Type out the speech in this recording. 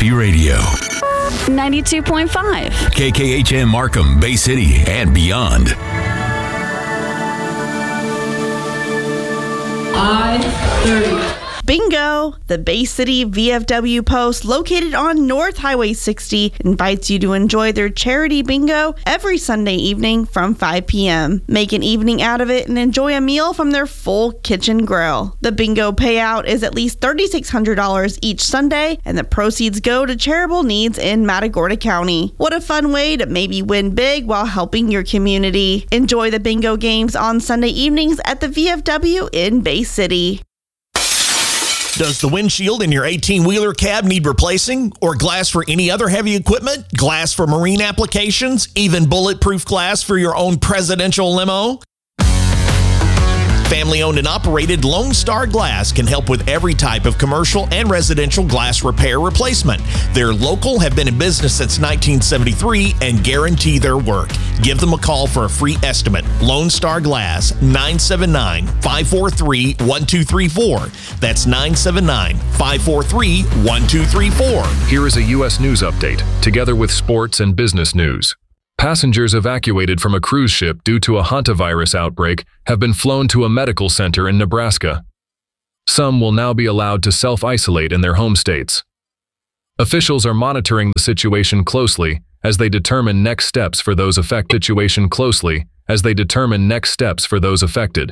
Happy Radio. 92.5. KKHM Markham, Bay City, and beyond. I-30. Bingo! The Bay City VFW Post, located on North Highway 60, invites you to enjoy their charity bingo every Sunday evening from 5 p.m. Make an evening out of it and enjoy a meal from their full kitchen grill. The bingo payout is at least $3,600 each Sunday, and the proceeds go to charitable needs in Matagorda County. What a fun way to maybe win big while helping your community. Enjoy the bingo games on Sunday evenings at the VFW in Bay City. Does the windshield in your 18-wheeler cab need replacing? Or glass for any other heavy equipment? Glass for marine applications? Even bulletproof glass for your own presidential limo? Family-owned and operated Lone Star Glass can help with every type of commercial and residential glass repair replacement. They're local, have been in business since 1973, and guarantee their work. Give them a call for a free estimate. Lone Star Glass, 979-543-1234. That's 979-543-1234. Here is a U.S. News update, together with sports and business news. Passengers evacuated from a cruise ship due to a hantavirus outbreak have been flown to a medical center in Nebraska. Some will now be allowed to self-isolate in their home states. Officials are monitoring the situation closely as they determine next steps for those affected.